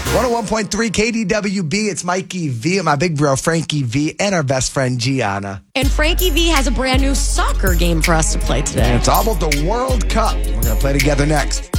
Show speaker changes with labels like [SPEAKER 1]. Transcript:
[SPEAKER 1] 101.3 KDWB. It's Mikey V and my big bro Frankie V and our best friend Gianna.
[SPEAKER 2] And Frankie V has a brand new soccer game for us to play today.
[SPEAKER 1] And it's all about the World Cup. We're going to play together next.